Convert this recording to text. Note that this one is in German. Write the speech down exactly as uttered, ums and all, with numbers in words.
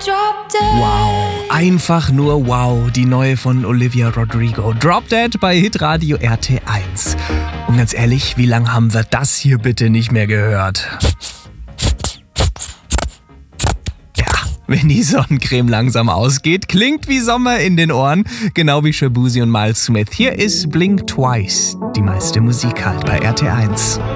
Drop Dead. Wow, einfach nur wow, die neue von Olivia Rodrigo. Drop Dead bei Hitradio R T eins. Und ganz ehrlich, wie lange haben wir das hier bitte nicht mehr gehört? Ja, wenn die Sonnencreme langsam ausgeht, klingt wie Sommer in den Ohren, genau wie Shaboozey und Miles Smith. Hier ist Blink Twice, die meiste Musik halt bei R T eins.